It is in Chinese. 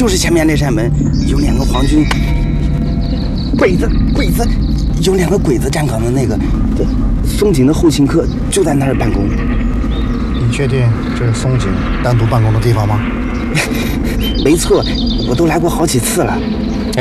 就是前面那扇门，有2个皇军。鬼子，有2个鬼子站岗的那个，松井的后勤科就在那儿办公。 你确定这是松井单独办公的地方吗？ 没错，我都来过好几次了。